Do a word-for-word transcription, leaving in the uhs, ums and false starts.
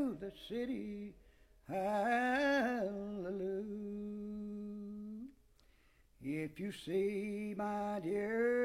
to the city. Hallelujah. If you see, my dear